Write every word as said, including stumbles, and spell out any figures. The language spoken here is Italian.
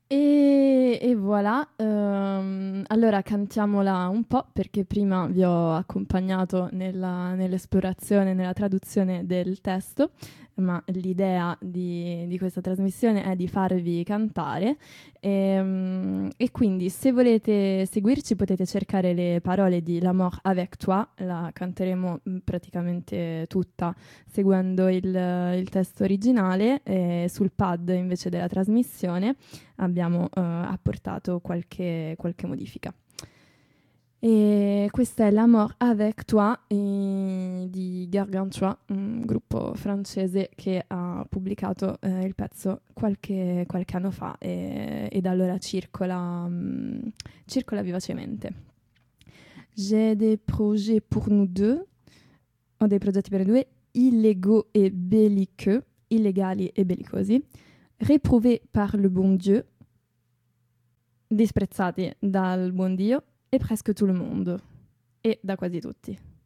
E, e voilà, ehm, allora cantiamola un po' perché prima vi ho accompagnato nella- nell'esplorazione, nella traduzione del testo, ma l'idea di, di questa trasmissione è di farvi cantare ehm, e, quindi se volete seguirci potete cercare le parole di L'amour avec toi, la canteremo mm, praticamente tutta seguendo il, il testo originale e sul pad invece della trasmissione abbiamo eh, apportato qualche, qualche modifica. E questa è L'amour avec toi eh, di Gargantua, un gruppo francese che ha pubblicato eh, il pezzo qualche, qualche anno fa e, e da allora circola, mm, circola vivacemente. J'ai des projets pour nous deux, ho dei progetti per noi due, illégaux et belliqueux, illegali e bellicosi, réprouvés par le bon Dieu, disprezzati dal buon Dio e presque tout le monde, e da quasi tutti.